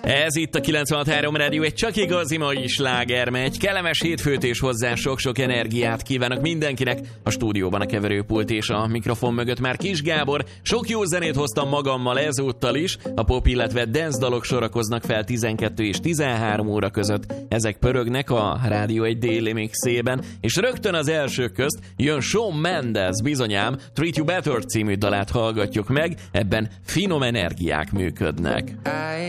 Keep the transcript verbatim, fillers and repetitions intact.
Ez itt a kilencvenhat három Rádió, egy csak igazi mai sláger megy. Kellemes hétfőt és hozzá sok-sok energiát kívánok mindenkinek. A stúdióban a keverőpult és a mikrofon mögött már Kis Gábor. Sok jó zenét hoztam magammal ezúttal is. A pop, illetve dance dalok sorakoznak fel tizenkettő és tizenhárom óra között. Ezek pörögnek a Rádió egy déli mixében. És rögtön az elsők közt jön Shawn Mendes, bizonyám, Treat You Better című dalát hallgatjuk meg. Ebben finom energiák működnek.